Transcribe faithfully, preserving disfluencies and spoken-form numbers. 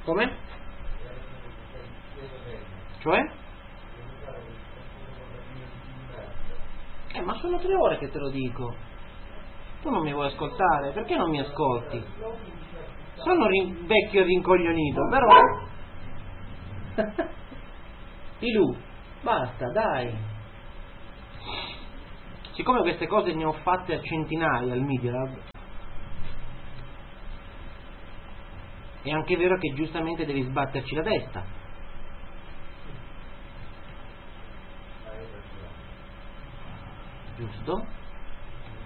Come? Cioè? Eh, ma sono tre ore che te lo dico. Tu non mi vuoi ascoltare? Perché non mi ascolti? Sono rin- vecchio rincoglionito, però... Ilù, basta, dai. Siccome queste cose ne ho fatte a centinaia al Media Lab, è anche vero che giustamente devi sbatterci la testa. Giusto?